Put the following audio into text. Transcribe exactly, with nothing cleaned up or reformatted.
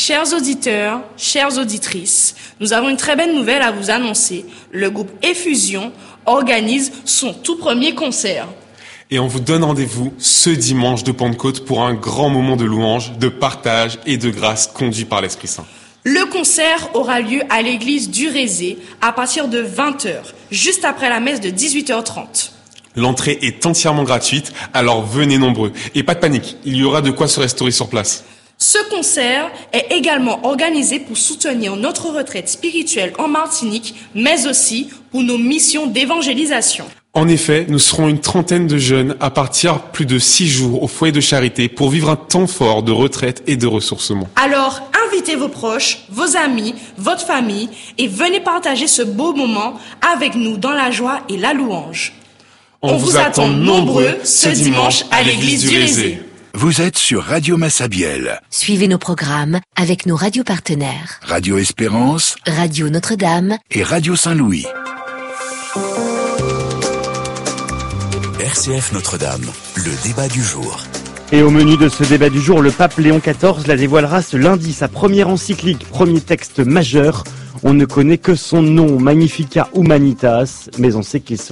Chers auditeurs, chères auditrices, nous avons une très belle nouvelle à vous annoncer. Le groupe Effusion organise son tout premier concert. Et on vous donne rendez-vous ce dimanche de Pentecôte pour un grand moment de louange, de partage et de grâce conduit par l'Esprit Saint. Le concert aura lieu à l'église du Rézé à partir de vingt heures, juste après la messe de dix-huit heures trente. L'entrée est entièrement gratuite, alors venez nombreux. Et pas de panique, il y aura de quoi se restaurer sur place. Ce concert est également organisé pour soutenir notre retraite spirituelle en Martinique, mais aussi pour nos missions d'évangélisation. En effet, nous serons une trentaine de jeunes à partir plus de six jours au foyer de charité pour vivre un temps fort de retraite et de ressourcement. Alors, invitez vos proches, vos amis, votre famille et venez partager ce beau moment avec nous dans la joie et la louange. On, On vous, vous attend nombreux ce dimanche à l'église du Rézé. Vous êtes sur Radio Massabielle. Suivez nos programmes avec nos radios partenaires. Radio Espérance, Radio Notre-Dame et Radio Saint-Louis. R C F Notre-Dame, le débat du jour. Et au menu de ce débat du jour, le pape Léon quatorze la dévoilera ce lundi, sa première encyclique, premier texte majeur. On ne connaît que son nom, Magnificat Humanitas, mais on sait qu'il sera